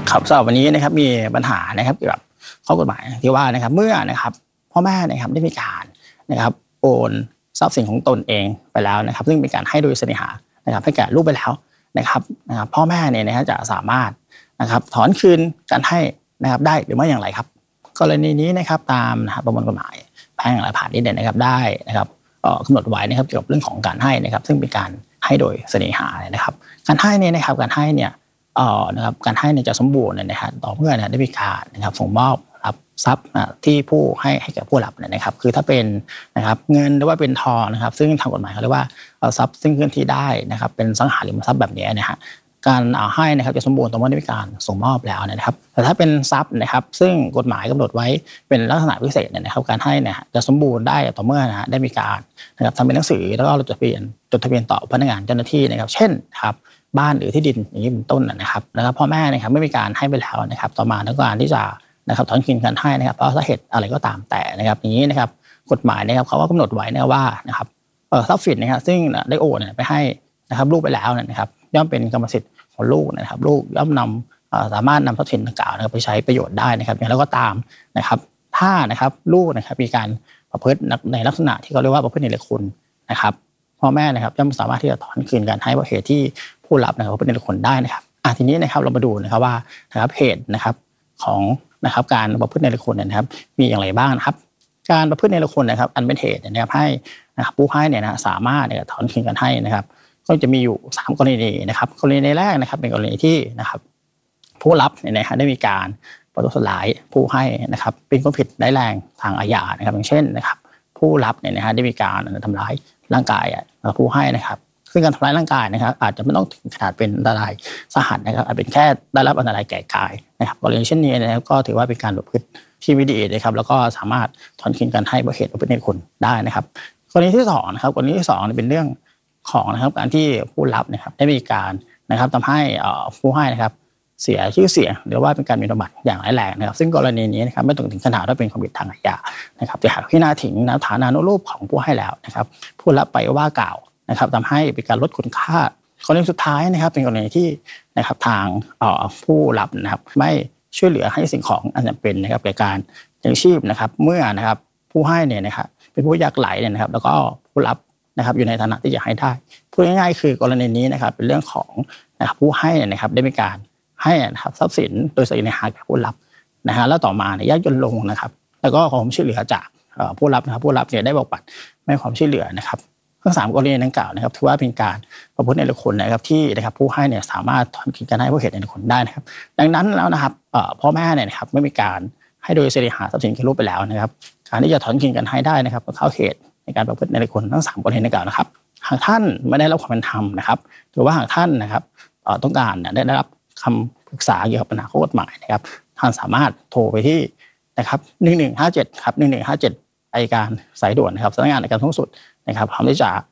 ครับสำหรับวันนี้นะครับมีปัญหานะครับเกี่ยวกับข้อกฎหมายที่ว่านะครับเมื่อนะครับพ่อแม่นะครับได้มีการนะครับโอนทรัพย์สินของตนเองไปแล้วนะครับซึ่งเป็นการให้โดยเสน่หานะครับให้แก่ลูกไปแล้วนะครับพ่อแม่เนี่ยนะฮะจะสามารถนะครับถอนคืนการให้นะครับได้หรือไม่อย่างไรครับกรณีนี้นะครับตามนะครับประมวลกฎหมายแพ่งและพาณิชย์เนี่ยนะครับได้นะครับกำหนดไว้นะครับเกี่ยวกับเรื่องของการให้นะครับซึ่งเป็นการให้โดยเสน่หานะครับการให้เนี่ยนะครับการให้เนี่ยนะครับการให้เนี่ยจะสมบูรณ์นะครับต่อเมื่อได้มีการนะครับส่งมอบรับทรัพย์ที่ผู้ให้แก่ผู้รับนะครับคือถ้าเป็นนะครับเงินหรือว่าเป็นทองนะครับซึ่งทางกฎหมายเขาเรียกว่าทรัพย์ซึ่งเคลื่อนที่ได้นะครับเป็นสังหาริมทรัพย์แบบนี้นะฮะการให้นะครับจะสมบูรณ์ต่อเมื่อได้มีการส่งมอบแล้วนะครับแต่ถ้าเป็นทรัพย์นะครับซึ่งกฎหมายกำหนดไว้เป็นลักษณะพิเศษนะครับการให้เนี่ยจะสมบูรณ์ได้ต่อเมื่อนะได้มีการนะครับทำเป็นหนังสือแล้วก็จดทะเบียนต่อพนักงานเจ้าหน้าที่นะครับเช่นครับบ้านหรือที่ดินอย่างนี้เป็นต้นนะครับแล้วพ่อแม่นะครับไม่มีการให้ไปแล้วนะครับต่อมาต้องการที่จะนะครับถอนคืนการให้นะครับเพราะสาเหตุอะไรก็ตามแต่นะครับอย่างนี้นะครับกฎหมายนะครับเขาก็กำหนดไว้นะว่านะครับทรัพย์สินนะครับซึ่งได้โอนไปให้นะครับลูกไปแล้วนะครับย่อมเป็นกรรมสิทธิ์ของลูกนะครับลูกย่อมนำสามารถนำทรัพย์สินดังกล่าวนะครับไปใช้ประโยชน์ได้นะครับอย่างไรก็ตามนะครับถ้านะครับลูกนะครับมีการประพฤติในลักษณะที่เขาเรียกว่าประพฤติในคุณนะครับพ่อแม่นะครับย่อมสามารถที่จะถอนคืนการให้เพราะเหตุที่ผู้รับนะครับเป็นคนได้นะครับทีนี้นะครับเรามาดูนะครับว่านะครับเหตุนะครับของนะครับการประพฤติในคุณนะครับมีอย่างไรบ้างนะครับการประพฤติในคุณนะครับอันเป็นเหตุนะครับให้นะครับผู้ให้เนี่ยนะสามารถถอนคืนการให้นะครับก็จะมีอยู่3กรณีนะครับกรณีแรกนะครับเป็นกรณีที่นะครับผู้รับเนี่ยนะได้มีการประทุษร้ายผู้ให้นะครับเป็นความผิดร้ายแรงทางอาญานะครับอย่างเช่นนะครับผู้รับเนี่ยนะได้มีการทำร้ายร่างกายผู้ให้นะครับซึ่งการทำร้ายร่างกายนะครับอาจจะไม่ต้องถึงขนาดเป็นอันตรายสาหัสนะครับอาจเป็นแค่ได้รับอันตรายแก่กายนะครับกรณีเช่นนี้นะครับก็ถือว่าเป็นการประพฤติที่ไม่ดีนะครับแล้วก็สามารถถอนคืนการให้เพราะเหตุประพฤติในคุณได้นะครับกรณีที่2นะครับกรณีที่2เป็นเรื่องของนะครับการที่ผู้รับนะครับได้มีการนะครับทำให้ผู้ให้นะครับเสียชื่อเสียงหรือว่าเป็นการหมิ่นประมาทอย่างร้ายแรงนะครับซึ่งกรณีนี้นะครับไม่ต้องถึงขนาดว่าเป็นความผิดทางอาญานะครับแต่หากพิจารณาถึงฐานานุรูปของผู้ให้แล้วนะครับผู้รับไปว่ากล่าวนะครับทำให้เป็นการลดคุณค่ากรณีสุดท้ายนะครับเป็นกรณีที่นะครับทางผู้รับนะครับไม่ช่วยเหลือให้สิ่งของอันจำเป็นนะครับแก่การยังชีพนะครับเมื่อนะครับผู้ให้เนี่ยนะครับเป็นผู้ยากไร้เนี่ยนะครับแล้วก็ผู้รับนะครับอยู่ในฐานะที่จะให้ได้พูดง่ายๆคือกรณีนี้นะครับเป็นเรื่องของนะครับผู้ให้นะครับได้มีการให้นะครับทรัพย์สินโดยเสน่หาแก่ผู้รับนะฮะแล้วต่อมาเนี่ยยากจนลงนะครับแล้วก็ความช่วยเหลือจากผู้รับนะครับผู้รับเนี่ยได้บอกปัดไม่ความช่วยเหลือนะครับทั้ง3กรณีดังกล่าวนะครับถือว่าเป็นการประพฤติในคุณนะครับที่นะครับผู้ให้เนี่ยสามารถถอนคืนการให้เพราะเหตุในคุณได้นะครับดังนั้นแล้วนะครับพ่อแม่เนี่ยนะครับไม่มีการให้โดยเสน่หาทรัพย์สินแก่ลูกไปแล้วนะครับการที่จะถอนคืนการให้ได้นะครับก็เข้าเหตุในการประพฤติในคุณทั้ง3กรณีดังกล่าวนะครับหากท่านไม่ได้รับความเป็นธรรมนะครับหรือว่าหากท่านนะครับต้องการได้รับคำปรึกษาเกี่ยวกับปัญหาข้อกฎหมายนะครับท่านสามารถโทรไปที่นะครับ1157ครับ1157อัยการสายด่วนนะครับสำนักงานอัยการสูงสุดนะครับพร้อมที่จะ